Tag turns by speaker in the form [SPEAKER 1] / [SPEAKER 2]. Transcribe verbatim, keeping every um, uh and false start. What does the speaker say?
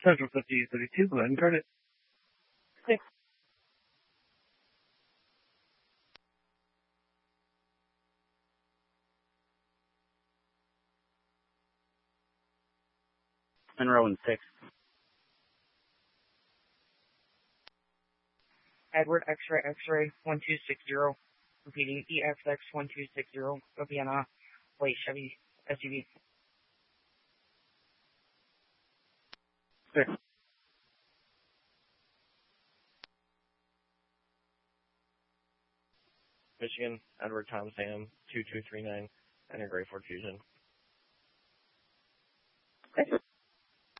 [SPEAKER 1] Central fifty thirty-two, go ahead and card it.
[SPEAKER 2] Six.
[SPEAKER 3] Monroe and six.
[SPEAKER 4] Edward X-ray X-ray one two six zero. Repeating E X X one two six zero. Vienna. White Chevy S U V.
[SPEAKER 3] Six.
[SPEAKER 2] Michigan, Edward Tom Sam two two three nine. Enter Gray Ford Fusion.